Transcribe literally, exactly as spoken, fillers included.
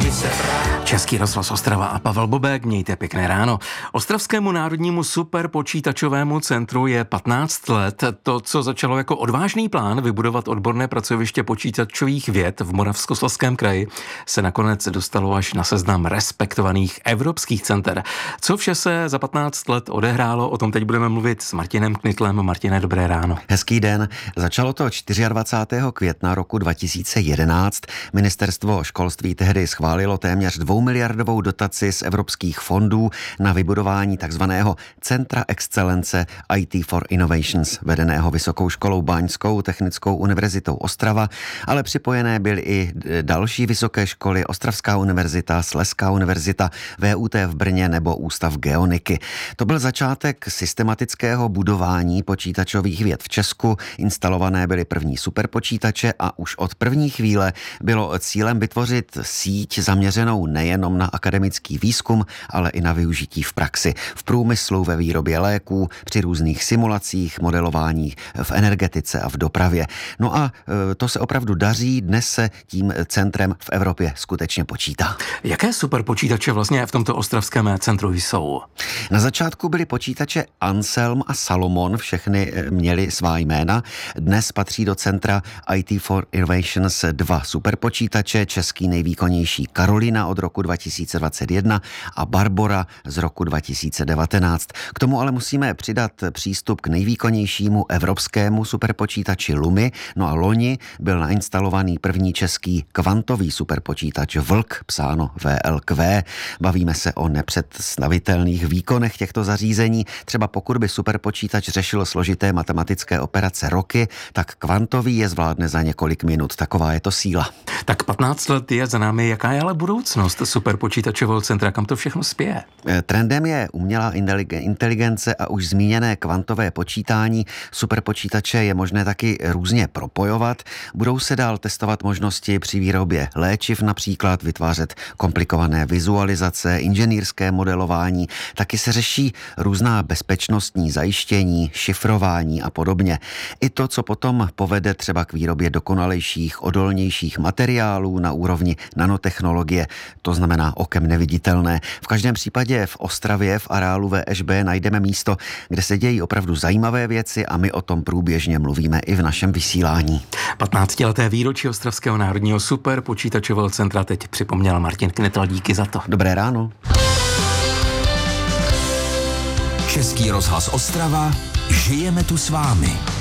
aby se vrát. Český rozhlas Ostrava a Pavel Bobek, mějte pěkné ráno. Ostravskému národnímu superpočítačovému centru je patnáct let. To, co začalo jako odvážný plán vybudovat odborné pracoviště počítačových věd v Moravskoslezském kraji, se nakonec dostalo až na seznam respektovaných evropských center. Co vše se za patnáct let odehrálo, o tom teď budeme mluvit s Martinem Knitlem. Martine, dobré ráno. Hezký den. Začalo to dvacátého čtvrtého května roku dva tisíce jedenáct. Ministerstvo školství tehdy schválilo téměř dvoumiliardovou dotaci z evropských fondů na vybudování takzvaného Centra excelence I T for Innovations, vedeného Vysokou školou Báňskou technickou univerzitou Ostrava, ale připojené byly i další vysoké školy, Ostravská univerzita, Slezská univerzita, V U T v Brně nebo Ústav geoniky. To byl začátek systematického budování počítačových věd v Česku, instalované byly první superpočítače a už od první chvíle bylo cílem vytvořit síť zaměřenou nejenom na akademický výzkum, ale i na využití v praxi, v průmyslu, ve výrobě léků, při různých simulacích, modelováních v energetice a v dopravě. No a to se opravdu daří, dnes se tím centrem v Evropě skutečně počítá. Jaké superpočítače vlastně v tomto ostravském centru jsou? Na začátku byly počítače Anselm a Salomon, všechny měly svá jména. Dnes patří do centra I T for Innovations dva superpočítače, český nejvýkonnější Karolina od roku dva tisíce dvacet jedna a Barbora z roku dva tisíce devatenáct. K tomu ale musíme přidat přístup k nejvýkonnějšímu evropskému superpočítači Lumi, no a loni byl nainstalovaný první český kvantový superpočítač Vlk, psáno V L Q. Bavíme se o nepředstavitelných výkonech těchto zařízení. Třeba pokud by superpočítač řešil složité matematické operace roky, tak kvantový je zvládne za několik minut. Taková je to síla. Tak patnáct let je za námi. Jaká je ale budoucnost superpočítačového centra? Kam to všechno spěje? Trendem je umělá inteligence a už zmíněné kvantové počítání. Superpočítače je možné taky různě propojovat. Budou se dál testovat možnosti při výrobě léčiv, například vytvářet komplikované vizualizace, inženýrské modelování. Taky se řeší různá bezpečnostní zajištění, šifrování a podobně. I to, co potom povede třeba k výrobě dokonalejších, odolnějších materiálů na úrovni nanotechnologie, to znamená okem neviditelné. V každém případě v Ostravě, v areálu V Š B najdeme místo, kde se dějí opravdu zajímavé věci a my o tom průběžně mluvíme i v našem vysílání. patnáctileté výročí Ostravského národního superpočítačového centra teď připomněl Martin Knitl. Díky za to. Dobré ráno. Český rozhlas Ostrava, žijeme tu s vámi.